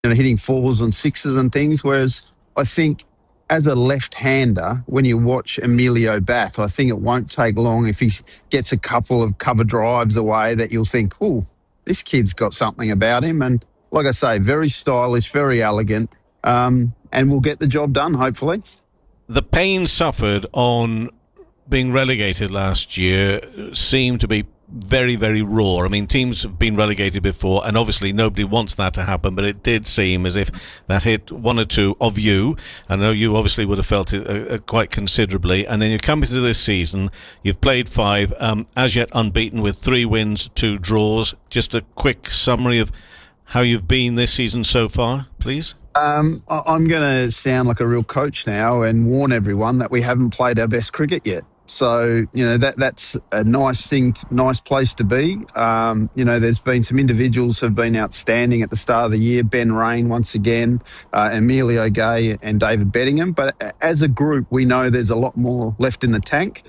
hitting fours and sixes and things. Whereas I think as a left-hander, when you watch Emilio bat, I think it won't take long if he gets a couple of cover drives away that you'll think, oh, this kid's got something about him. And like I say, very stylish, very elegant, and we'll get the job done, hopefully. The pain suffered on being relegated last year seemed to be very, very raw. I mean, teams have been relegated before, and obviously nobody wants that to happen, but it did seem as if that hit one or two of you. I know you obviously would have felt it quite considerably, and then you come into this season, you've played 5, as yet unbeaten with 3 wins, 2 draws. Just a quick summary of how you've been this season so far, please. I'm going to sound like a real coach now and warn everyone that we haven't played our best cricket yet. So, that's a nice thing, nice place to be. There's been some individuals who have been outstanding at the start of the year. Ben Rain, once again, Emilio Gay and David Bettingham. But as a group, we know there's a lot more left in the tank.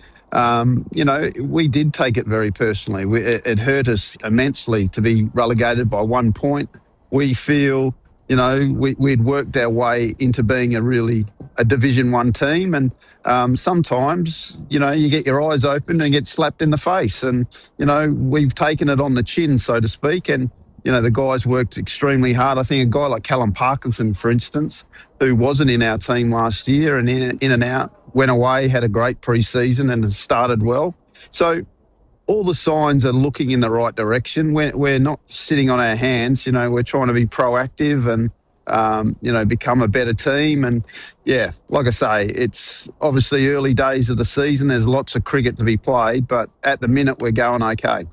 We did take it very personally. It hurt us immensely to be relegated by 1 point. We feel, we'd worked our way into being a Division 1 team, and sometimes, you get your eyes open and get slapped in the face. And, we've taken it on the chin, so to speak, and, the guys worked extremely hard. I think a guy like Callum Parkinson, for instance, who wasn't in our team last year and in and out, went away, had a great pre-season and has started well. So all the signs are looking in the right direction. We're not sitting on our hands. We're trying to be proactive and, become a better team. And, yeah, like I say, it's obviously early days of the season. There's lots of cricket to be played, but at the minute we're going okay.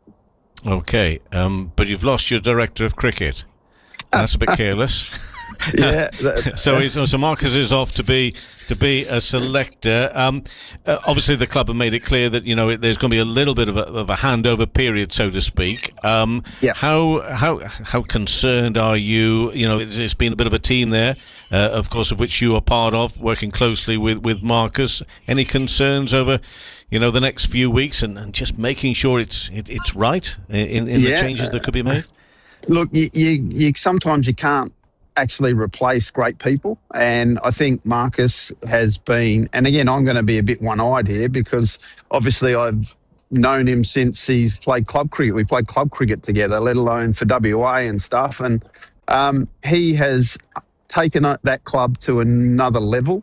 Okay, but you've lost your director of cricket. That's a bit careless. Yeah. So Marcus is off to be a selector. Obviously, the club have made it clear that there's going to be a little bit of a handover period, so to speak. Yeah. How concerned are you? It's been a bit of a team there, of course, of which you are part of, working closely with Marcus. Any concerns over the next few weeks and just making sure it's right in the changes that could be made? Look, you sometimes you can't actually replace great people, and I think Marcus has been, and again I'm going to be a bit one-eyed here because obviously I've known him since he's played club cricket. We played club cricket together, let alone for WA and stuff, and he has taken that club to another level,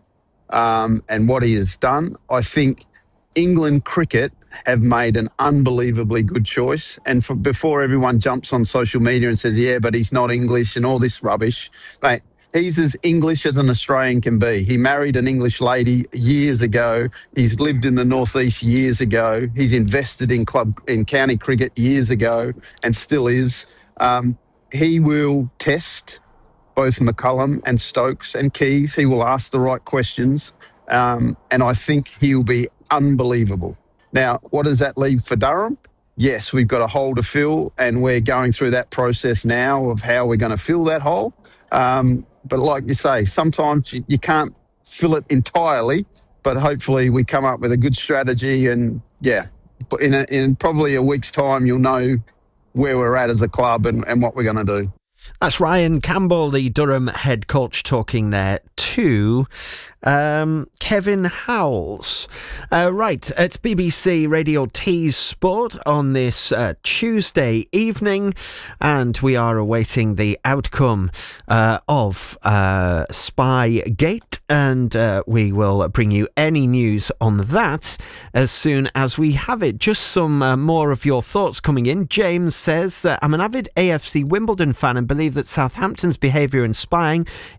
and what he has done, I think England cricket have made an unbelievably good choice. And before everyone jumps on social media and says, yeah, but he's not English and all this rubbish, mate, he's as English as an Australian can be. He married an English lady years ago. He's lived in the Northeast years ago. He's invested in county cricket years ago and still is. He will test both McCullum and Stokes and Keys. He will ask the right questions. And I think he'll be unbelievable. Now, what does that leave for Durham? Yes, we've got a hole to fill, and we're going through that process now of how we're going to fill that hole. But like you say, sometimes you can't fill it entirely, but hopefully we come up with a good strategy, and yeah, in probably a week's time, you'll know where we're at as a club and what we're going to do. That's Ryan Campbell, the Durham head coach, talking there to Kevin Howells. Right, it's BBC Radio T's Sport on this Tuesday evening, and we are awaiting the outcome of Spygate, and we will bring you any news on that as soon as we have it. Just some more of your thoughts coming in. James says, I'm an avid AFC Wimbledon fan and believe that Southampton's behaviour in spying